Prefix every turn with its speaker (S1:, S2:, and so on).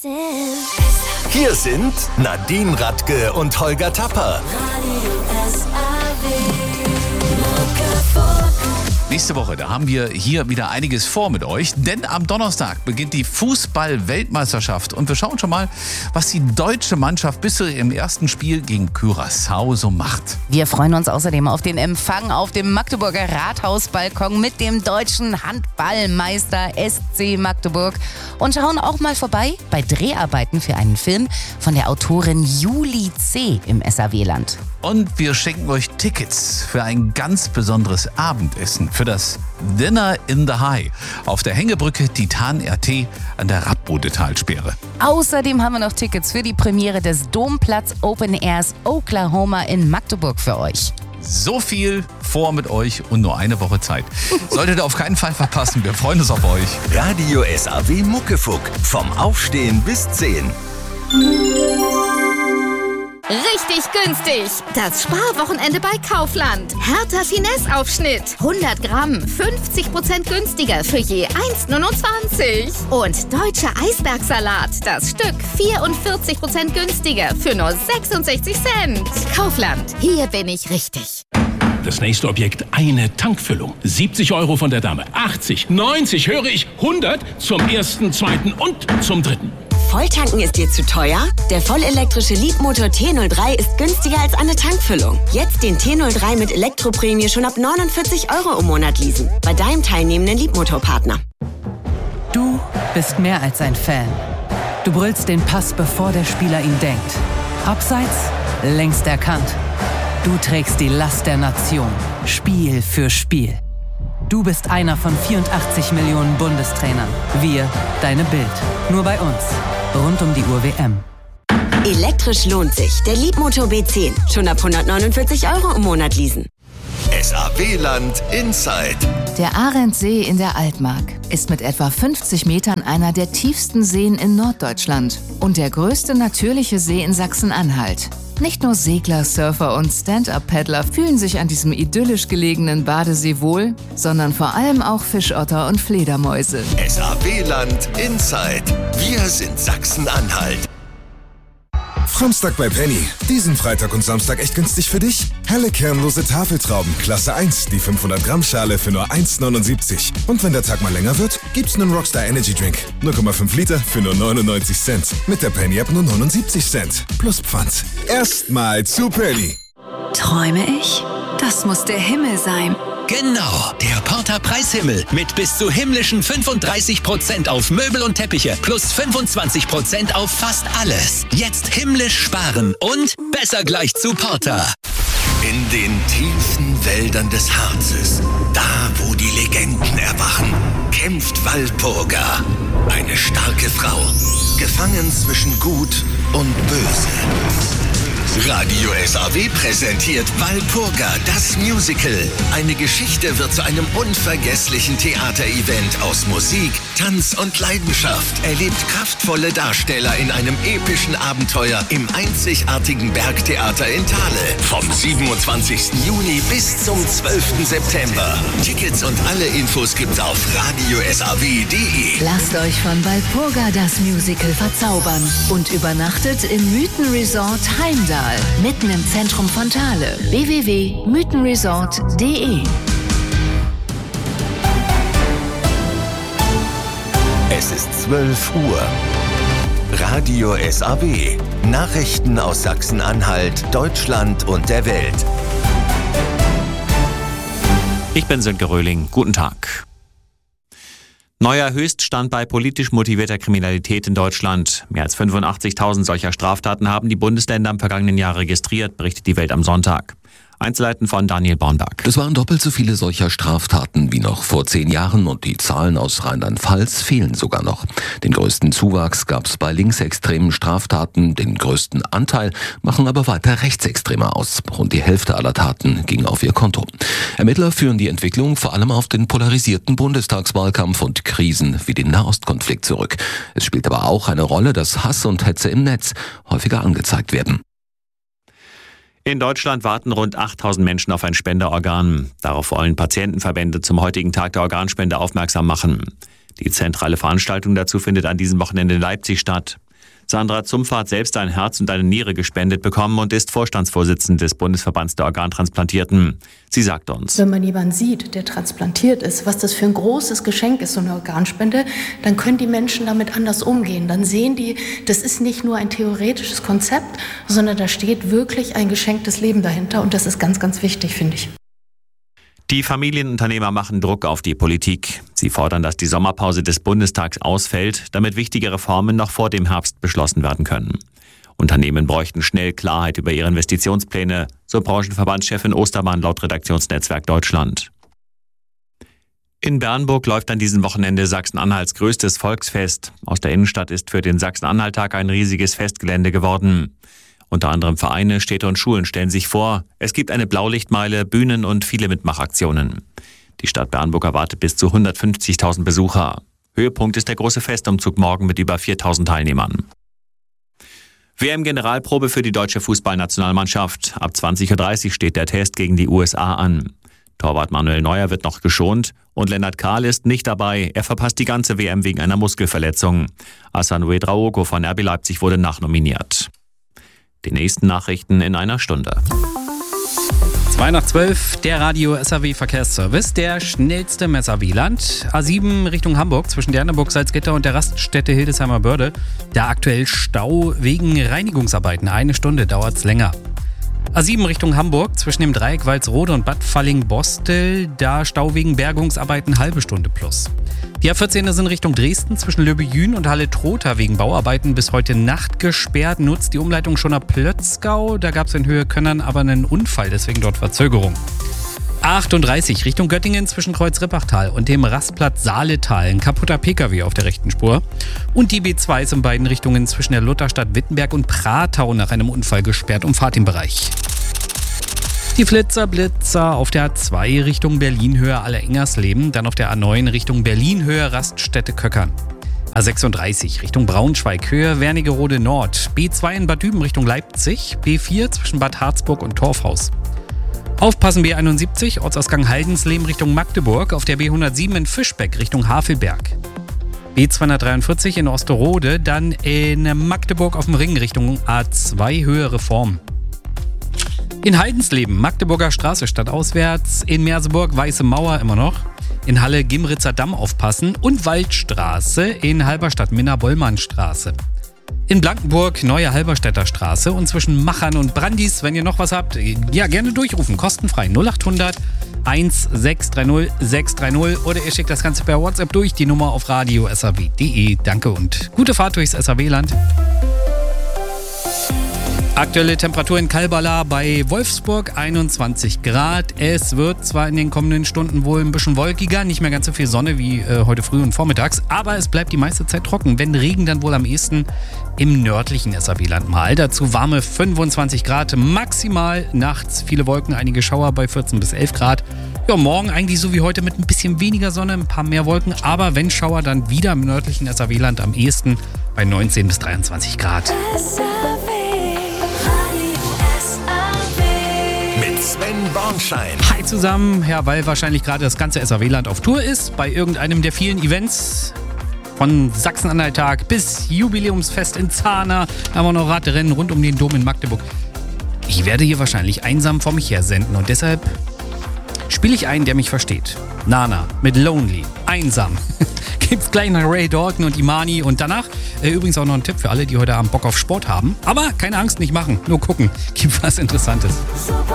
S1: Hier sind Nadine Radke und Holger Tapper.
S2: Nächste Woche, da haben wir hier wieder einiges vor mit euch, denn am Donnerstag beginnt die Fußball-Weltmeisterschaft und wir schauen schon mal, was die deutsche Mannschaft bis zu ihrem ersten Spiel gegen Curaçao so macht.
S3: Wir freuen uns außerdem auf den Empfang auf dem Magdeburger Rathausbalkon mit dem deutschen Handballmeister SC Magdeburg und schauen auch mal vorbei bei Dreharbeiten für einen Film von der Autorin Julie C. im SAW-Land.
S2: Und wir schenken euch Tickets für ein ganz besonderes Abendessen, für das Dinner in the High auf der Hängebrücke Titan RT an der Radbodetalsperre.
S3: Außerdem haben wir noch Tickets für die Premiere des Domplatz Open Airs Oklahoma in Magdeburg für euch.
S2: So viel vor mit euch und nur eine Woche Zeit. Solltet ihr auf keinen Fall verpassen, wir freuen uns auf euch.
S1: Radio SAW Muckefuck, vom Aufstehen bis 10.
S4: Richtig günstig. Das Sparwochenende bei Kaufland. Hertha Finesse-Aufschnitt. 100 Gramm, 50% günstiger für je 1,29. Und deutscher Eisbergsalat. Das Stück 44% günstiger für nur 66 Cent. Kaufland. Hier bin ich richtig.
S5: Das nächste Objekt, eine Tankfüllung. 70 € von der Dame. 80, 90, höre ich, 100 zum ersten, zweiten und zum dritten.
S6: Volltanken ist dir zu teuer? Der vollelektrische Leapmotor T03 ist günstiger als eine Tankfüllung. Jetzt den T03 mit Elektroprämie schon ab 49 € im Monat leasen. Bei deinem teilnehmenden Leapmotor-Partner.
S7: Du bist mehr als ein Fan. Du brüllst den Pass, bevor der Spieler ihn denkt. Abseits, längst erkannt. Du trägst die Last der Nation. Spiel für Spiel. Du bist einer von 84 Millionen Bundestrainern. Wir, deine Bild. Nur bei uns. Rund um die Uhr WM.
S6: Elektrisch lohnt sich. Der Leapmotor B10. Schon ab 149 € im Monat leasen.
S1: SAW-Land Inside.
S8: Der Arendsee in der Altmark ist mit etwa 50 Metern einer der tiefsten Seen in Norddeutschland und der größte natürliche See in Sachsen-Anhalt. Nicht nur Segler, Surfer und Stand-Up-Paddler fühlen sich an diesem idyllisch gelegenen Badesee wohl, sondern vor allem auch Fischotter und Fledermäuse.
S1: SAW-Land Inside. Wir sind Sachsen-Anhalt.
S9: Samstag bei Penny. Diesen Freitag und Samstag echt günstig für dich? Helle kernlose Tafeltrauben, Klasse 1, die 500 Gramm Schale für nur 1,79. Und wenn der Tag mal länger wird, gibt's einen Rockstar Energy Drink. 0,5 Liter für nur 99 Cent. Mit der Penny App nur 79 Cent. Plus Pfand. Erstmal zu Penny.
S10: Träume ich? Das muss der Himmel sein.
S11: Genau, der Porter Preishimmel mit bis zu himmlischen 35% auf Möbel und Teppiche plus 25% auf fast alles. Jetzt himmlisch sparen und besser gleich zu Porter.
S1: In den tiefen Wäldern des Harzes, da wo die Legenden erwachen, kämpft Walpurga. Eine starke Frau, gefangen zwischen Gut und Böse. Radio SAW präsentiert Walpurga, das Musical. Eine Geschichte wird zu einem unvergesslichen Theaterevent aus Musik, Tanz und Leidenschaft. Erlebt kraftvolle Darsteller in einem epischen Abenteuer im einzigartigen Bergtheater in Thale. Vom 27. Juni bis zum 12. September. Tickets und alle Infos gibt's auf radiosaw.de.
S8: Lasst euch von Walpurga das Musical verzaubern und übernachtet im Mythenresort Heimdall. Mitten im Zentrum von Thale. www.mythenresort.de.
S1: Es ist 12 Uhr. Radio SAW. Nachrichten aus Sachsen-Anhalt, Deutschland und der Welt.
S12: Ich bin Sönke Röhling. Guten Tag. Neuer Höchststand bei politisch motivierter Kriminalität in Deutschland. Mehr als 85.000 solcher Straftaten haben die Bundesländer im vergangenen Jahr registriert, berichtet die Welt am Sonntag. Einzelheiten von Daniel Bornberg.
S13: Es waren doppelt so viele solcher Straftaten wie noch vor 10 Jahren und die Zahlen aus Rheinland-Pfalz fehlen sogar noch. Den größten Zuwachs gab es bei linksextremen Straftaten, den größten Anteil machen aber weiter Rechtsextreme aus. Rund die Hälfte aller Taten ging auf ihr Konto. Ermittler führen die Entwicklung vor allem auf den polarisierten Bundestagswahlkampf und Krisen wie den Nahostkonflikt zurück. Es spielt aber auch eine Rolle, dass Hass und Hetze im Netz häufiger angezeigt werden.
S12: In Deutschland warten rund 8.000 Menschen auf ein Spenderorgan. Darauf wollen Patientenverbände zum heutigen Tag der Organspende aufmerksam machen. Die zentrale Veranstaltung dazu findet an diesem Wochenende in Leipzig statt. Sandra Zumpfer hat selbst ein Herz und eine Niere gespendet bekommen und ist Vorstandsvorsitzende des Bundesverbands der Organtransplantierten. Sie sagt uns:
S14: Wenn man jemanden sieht, der transplantiert ist, was das für ein großes Geschenk ist, so eine Organspende, dann können die Menschen damit anders umgehen. Dann sehen die, das ist nicht nur ein theoretisches Konzept, sondern da steht wirklich ein geschenktes Leben dahinter. Und das ist ganz, ganz wichtig, finde ich.
S12: Die Familienunternehmer machen Druck auf die Politik. Sie fordern, dass die Sommerpause des Bundestags ausfällt, damit wichtige Reformen noch vor dem Herbst beschlossen werden können. Unternehmen bräuchten schnell Klarheit über ihre Investitionspläne, so Branchenverbandschefin Ostermann laut Redaktionsnetzwerk Deutschland. In Bernburg läuft an diesem Wochenende Sachsen-Anhalts größtes Volksfest. Aus der Innenstadt ist für den Sachsen-Anhalt-Tag ein riesiges Festgelände geworden. Unter anderem Vereine, Städte und Schulen stellen sich vor. Es gibt eine Blaulichtmeile, Bühnen und viele Mitmachaktionen. Die Stadt Bernburg erwartet bis zu 150.000 Besucher. Höhepunkt ist der große Festumzug morgen mit über 4.000 Teilnehmern. WM-Generalprobe für die deutsche Fußballnationalmannschaft. Ab 20.30 Uhr steht der Test gegen die USA an. Torwart Manuel Neuer wird noch geschont und Lennart Kahl ist nicht dabei. Er verpasst die ganze WM wegen einer Muskelverletzung. Hassan Ouedraogo von RB Leipzig wurde nachnominiert. Die nächsten Nachrichten in einer Stunde.
S15: 2:12, der Radio SAW Verkehrsservice, der schnellste im SAW-Land. A7 Richtung Hamburg zwischen Derneburg, Salzgitter und der Raststätte Hildesheimer Börde. Da aktuell Stau wegen Reinigungsarbeiten. 1 Stunde dauert's länger. A7 Richtung Hamburg zwischen dem Dreieck Walsrode und Bad Falling-Bostel. Da Stau wegen Bergungsarbeiten 1/2 Stunde plus. Die A14 sind Richtung Dresden zwischen Löbejün und Halle-Trotha wegen Bauarbeiten bis heute Nacht gesperrt. Nutzt die Umleitung schon nach Plötzgau. Da gab es in Höhe Könnern aber einen Unfall, deswegen dort Verzögerung. A38 Richtung Göttingen zwischen Kreuz-Rippachtal und dem Rastplatz Saaletal. Ein kaputter Pkw auf der rechten Spur. Und die B2 ist in beiden Richtungen zwischen der Lutherstadt Wittenberg und Pratau nach einem Unfall gesperrt. Umfahrt im Bereich. Die Blitzer auf der A2 Richtung Berlin-Höhe Alle-Engersleben, dann auf der A9 Richtung Berlin-Höhe Raststätte Köckern. A36 Richtung Braunschweig-Höhe Wernigerode Nord. B2 in Bad Düben Richtung Leipzig. B4 zwischen Bad Harzburg und Torfhaus. Aufpassen B71 Ortsausgang Haldensleben Richtung Magdeburg, auf der B107 in Fischbeck Richtung Havelberg. B243 in Osterode, dann in Magdeburg auf dem Ring Richtung A2 Höhe Reform. In Haldensleben, Magdeburger Straße stadtauswärts, in Merseburg Weiße Mauer immer noch, in Halle Gimritzer Damm aufpassen und Waldstraße in Halberstadt Minna-Bollmann-Straße. In Blankenburg Neue Halberstädter Straße und zwischen Machern und Brandis, wenn ihr noch was habt, ja gerne durchrufen, kostenfrei 0800 1630 630 oder ihr schickt das Ganze per WhatsApp durch, die Nummer auf radio.saw.de. Danke und gute Fahrt durchs SAW-Land. Aktuelle Temperatur in Kalbala bei Wolfsburg 21 Grad. Es wird zwar in den kommenden Stunden wohl ein bisschen wolkiger, nicht mehr ganz so viel Sonne wie heute früh und vormittags, aber es bleibt die meiste Zeit trocken. Wenn Regen, dann wohl am ehesten im nördlichen SAW-Land mal. Dazu warme 25 Grad maximal. Nachts viele Wolken, einige Schauer bei 14 bis 11 Grad. Ja, morgen eigentlich so wie heute mit ein bisschen weniger Sonne, ein paar mehr Wolken, aber wenn Schauer, dann wieder im nördlichen SAW-Land am ehesten bei 19 bis 23 Grad.
S1: Sven Bornschein.
S15: Hi zusammen, ja, weil wahrscheinlich gerade das ganze SAW-Land auf Tour ist, bei irgendeinem der vielen Events. Von Sachsen-Anhalt-Tag bis Jubiläumsfest in Zahna, da haben wir noch Radrennen rund um den Dom in Magdeburg. Ich werde hier wahrscheinlich einsam vor mich her senden und deshalb spiele ich einen, der mich versteht. Nana mit Lonely, einsam. Gibt's gleich nach Ray Dalton und Imani und danach übrigens auch noch ein Tipp für alle, die heute Abend Bock auf Sport haben. Aber keine Angst, nicht machen, nur gucken. Gibt was Interessantes.